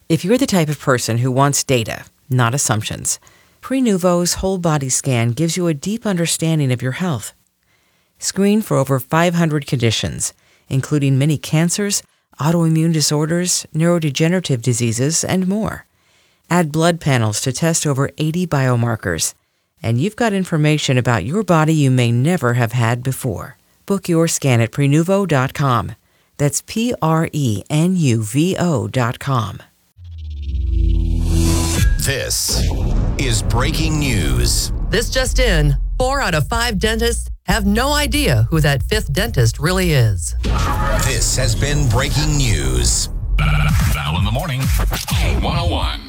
If you're the type of person who wants data, not assumptions, Prenuvo's whole body scan gives you a deep understanding of your health. Screen for over 500 conditions, including many cancers, autoimmune disorders, neurodegenerative diseases, and more. Add blood panels to test over 80 biomarkers, and you've got information about your body you may never have had before. Book your scan at Prenuvo.com. That's Prenuvo.com. This is breaking news. This just in, 4 out of 5 dentists have no idea who that 5th dentist really is. This has been breaking news. Val in the morning, 101.